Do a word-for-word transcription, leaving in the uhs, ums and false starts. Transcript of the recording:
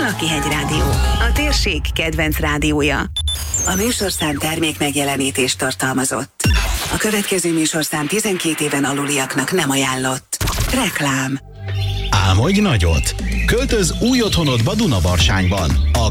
Valakihegy Rádió, a térség kedvenc rádiója. A műsorszám termék megjelenítést tartalmazott. A következő műsorszám tizenkét éven aluliaknak nem ajánlott. Reklám. Álmodj nagyot! Költöz új otthonodba Dunabarsányban. A